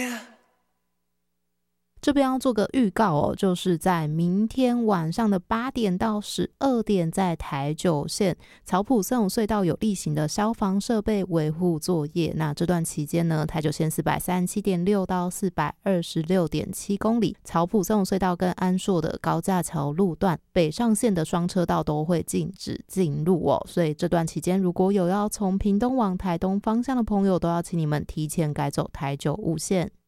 这边要做个预告哦，就是在明天晚上的8点到12点，在台九线草埔森永隧道有例行的消防设备维护作业。那这段期间呢，台九线 437.6 到 426.7 公里，草埔森永隧道跟安硕的高架桥路段北上线的双车道都会禁止进入哦。所以这段期间如果有要从屏东往台东方向的朋友，都要请你们提前改走台九雾线。